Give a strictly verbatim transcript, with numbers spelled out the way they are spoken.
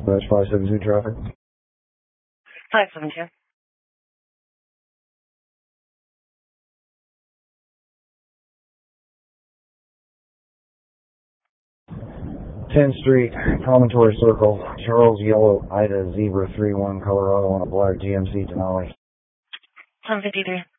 Dispatch five seven two traffic. five seven two. tenth Street, Promontory Circle, Charles Yellow, Ida, Zebra three one, Colorado on a black G M C Denali. ten fifty-three.